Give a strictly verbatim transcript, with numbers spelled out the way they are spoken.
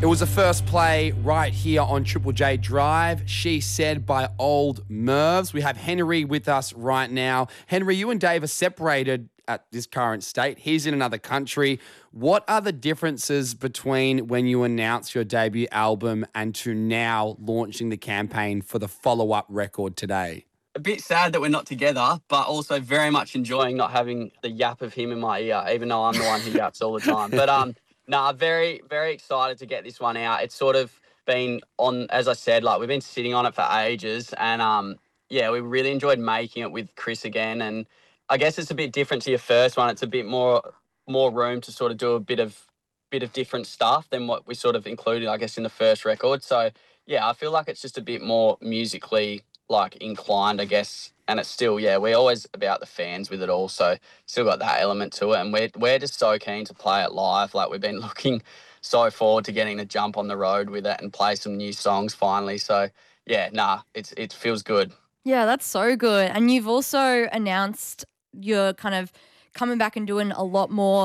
It was the first play right here on Triple J Drive. She Said by Old Mervs. We have Henry with us right now. Henry, you and Dave are separated at this current state. He's in another country. What are the differences between when you announced your debut album and to now launching the campaign for the follow-up record today? A bit sad that we're not together, but also very much enjoying not having the yap of him in my ear, even though I'm the one who yaps all the time. But um, nah, very, very excited to get this one out. It's sort of been on, as I said, like we've been sitting on it for ages, and um, yeah, we really enjoyed making it with Chris again. And I guess it's a bit different to your first one. It's a bit more more room to sort of do a bit of bit of different stuff than what we sort of included, I guess, in the first record. So yeah, I feel like it's just a bit more musically like inclined, I guess, and it's still, yeah, we're always about the fans with it all, so still got that element to it, and we're we're just so keen to play it live. Like we've been looking so forward to getting to jump on the road with it and play some new songs finally. So yeah, nah, it's it feels good. Yeah, that's so good. And you've also announced you're kind of coming back and doing a lot more